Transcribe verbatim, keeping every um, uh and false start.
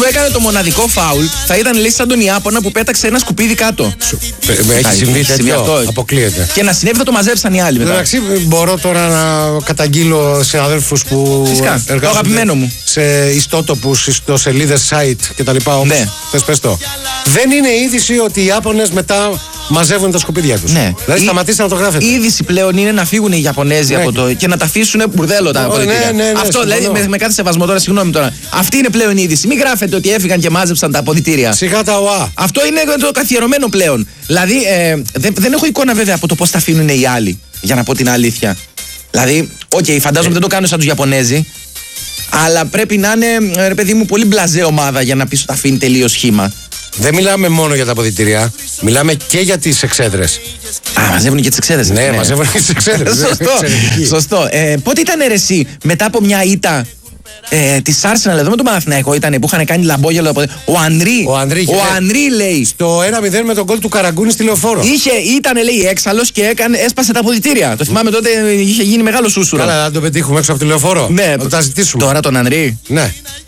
έκανε το μοναδικό φάουλ θα ήταν λέει σαν τον Ιάπωνα που πέταξε ένα σκουπίδι κάτω. Έχει συμβεί τέτοιο. Αποκλείεται. Και να συνέβη θα το μαζέψαν οι άλλοι μετά. Εντάξει, μπορώ τώρα να καταγγείλω σε αδέλφους που Φυσικά, το αγαπημένο μου. Σε ιστότοπους, ιστοσελίδες, site κτλ. Όμως, ναι. θες πες το. Δεν είναι είδηση ότι οι Ιάπωνες μετά μαζεύουν τα σκουπίδια τους. Ναι. Δηλαδή, η... σταματήστε να το γράφετε. Η είδηση πλέον είναι να φύγουν οι Ιαπωνέζοι ναι. από το... και να τα αφήσουν μπουρδέλο τα αποδυτήρια. Ναι, ναι, ναι, αυτό δηλαδή με, με κάθε σεβασμό τώρα, συγγνώμη τώρα. Αυτή είναι πλέον η είδηση. Μην γράφετε ότι έφυγαν και μάζεψαν τα αποδυτήρια. Σιγά τα ΟΑ. Αυτό είναι το καθιερωμένο πλέον. Δηλαδή, ε, δεν, δεν έχω εικόνα βέβαια από το πώς τα αφήνουν οι άλλοι. Για να πω την αλήθεια. Δηλαδή, οκ, okay, φαντάζομαι δεν το κάνουν σαν τους Ιαπωνέζοι. Αλλά πρέπει να είναι, ρε παιδί μου, πολύ μπλαζέ ομάδα για να πει ότι τα αφήνει τελείως σχήμα. Δεν μιλάμε μόνο για τα αποδυτήρια, μιλάμε και για τις εξέδρες. Α, μαζεύουν και τις εξέδρες. Ναι, ναι, μαζεύουν και τις εξέδρες. Σωστό. Σωστό. Ε, πότε ήταν ρε εσύ, μετά από μια ήττα ε, της Arsenal εδώ με τον Παναθηναϊκό ήταν που είχαν κάνει λαμπόγελο. Ο Ανρί. Ο Ανρί, ο Ανρί λέει. Στο ένα μηδέν με τον γκολ του Καραγκούνη στη Λεωφόρο. Είχε, ήταν λέει έξαλλος και έκανε, έσπασε τα αποδυτήρια. Το θυμάμαι τότε είχε γίνει μεγάλο σούσουρο. Καλά, να το πετύχουμε έξω από τη Λεωφόρο. Ναι, να τα ζητήσουμε. Τώρα τον Ανρί. Ναι.